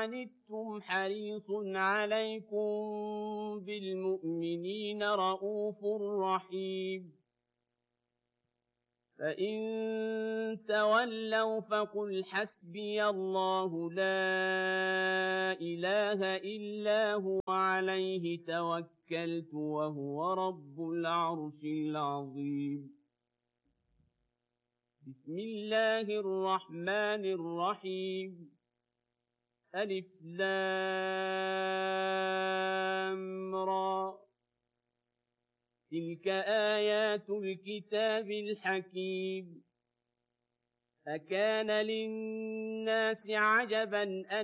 عنتم حريص عليكم بالمؤمنين رءوف رحيم فإن تولوا فقل حسبي الله لا إله إلا هو عليه توكلت وهو رب العرش العظيم بسم الله الرحمن الرحيم ألف لام را تلك آيات الكتاب الحكيم أكان للناس عجبا أن